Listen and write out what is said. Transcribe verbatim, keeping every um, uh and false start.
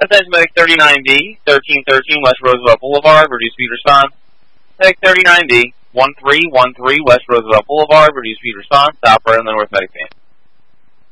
Attention Medic thirty-nine B, thirteen thirteen West Roosevelt Boulevard, reduce speed response. Medic thirty-nine B, one three one three West Roosevelt Boulevard, reduce speed response, stop right on the North Medic van.